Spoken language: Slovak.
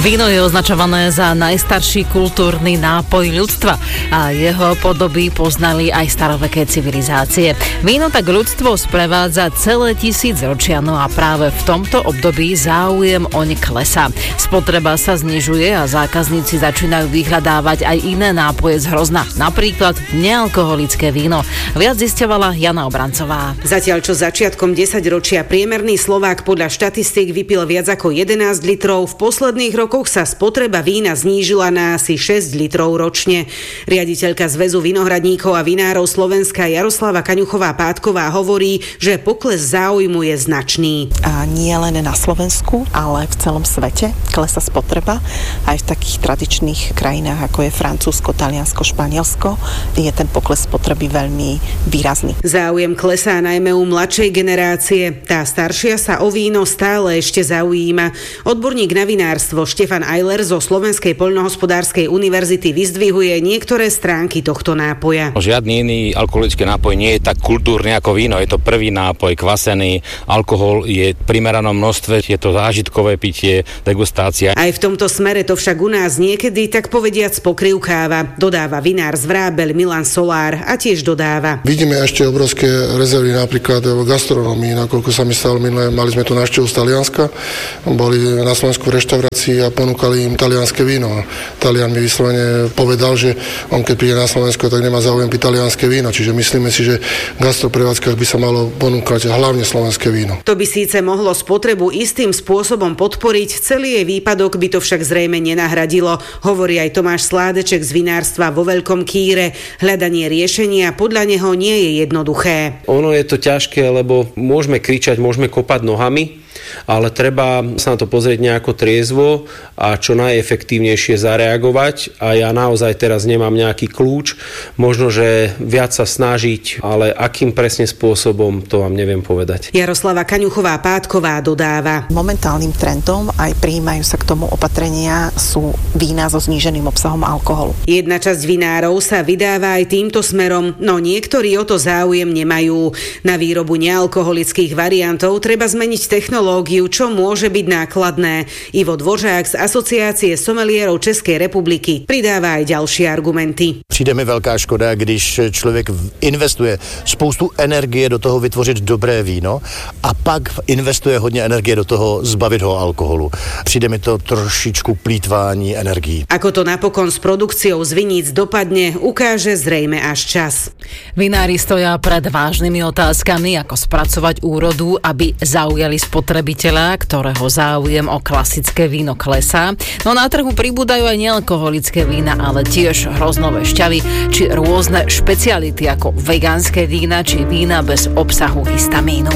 Víno je označované za najstarší kultúrny nápoj ľudstva a jeho podoby poznali aj staroveké civilizácie. Víno tak ľudstvo sprevádza celé tisícročia, no a práve v tomto období záujem oň klesá. Spotreba sa znižuje a zákazníci začínajú vyhľadávať aj iné nápoje z hrozna, napríklad nealkoholické víno. Viac zisťovala Jana Obrancová. Zatiaľ čo začiatkom 10-ročia priemerný Slovák podľa štatistík vypil viac ako 11 litrov, v posledných rokoch sa spotreba vína znížila na asi 6 litrov ročne. Riaditeľka Zväzu vinohradníkov a vinárov Slovenska Jaroslava Kaňuchová-Pátková hovorí, že pokles záujmu je značný. A nie len na Slovensku, ale v celom svete klesá spotreba. Aj v takých tradičných krajinách, ako je Francúzsko, Taliansko, Španielsko, je ten pokles spotreby veľmi výrazný. Záujem klesá najmä u mladšej generácie. Tá staršia sa o víno stále ešte zaujíma. Odborník na vinárstvo Štefan Ajler zo Slovenskej poľnohospodárskej univerzity vyzdvihuje niektoré stránky tohto nápoja. Žiadny iný alkoholický nápoj nie je tak kultúrny ako víno. Je to prvý nápoj, kvasený. Alkohol je v primeranom množstve, je to zážitkové pitie, degustácia. Aj v tomto smere to však u nás niekedy, tak povediac, pokrývkáva. Dodáva vinár z Vrábel Milan Solár a tiež dodáva. Vidíme ešte obrovské rezervy napríklad v gastronomii, nakoľko sa mi stalo minulé, mali sme tu návštevu z Talianska, boli na Slovensku v reštaurácii a ponúkali im talianske víno. Talian mi vyslovene povedal, že on keď príde na Slovensko, tak nemá záujem piť talianske víno, čiže myslíme si, že v gastroprevádzkach by sa malo ponúkať hlavne slovenské víno. To by síce mohlo spotrebu istým spôsobom podporiť, celý jej výpadok by to však zrejme nenahradilo, hovorí aj Tomáš Sládeček z vinárstva vo Veľkom Kýre. Hľadanie riešenia podľa neho nie je jednoduché. Ono je to ťažké, lebo môžeme kričať, môžeme kopať nohami, ale treba sa na to pozrieť nejako triezvo a čo najefektívnejšie zareagovať. A ja naozaj teraz nemám nejaký kľúč, možno, že viac sa snažiť, ale akým presne spôsobom, to vám neviem povedať. Jaroslava Kaňuchová-Pátková dodáva. Momentálnym trendom, aj prijímajú sa k tomu opatrenia, sú vína so zníženým obsahom alkoholu. Jedna časť vinárov sa vydáva aj týmto smerom, no niektorí o to záujem nemajú. Na výrobu nealkoholických variantov treba zmeniť technológiu, čo môže byť nákladné. Ivo Dvořák z Asociácie somelierov Českej republiky pridáva aj ďalšie argumenty. Přijde mi velká škoda, když člověk investuje spoustu energie do toho vytvořit dobré víno a pak investuje hodně energie do toho zbavit ho alkoholu. Přijde mi to trošičku plýtvání energií. Ako to napokon s produkciou z viníc dopadne, ukáže zrejme až čas. Vinári stoja pred vážnymi otázkami, ako spracovať úrodu, aby zaujali spotrebiteľa, ktorého záujem o klasické víno klesá. No na trhu pribúdajú aj nealkoholické vína, ale tiež hroznové šťavy, či rôzne špeciality ako vegánske vína, či vína bez obsahu histamínu.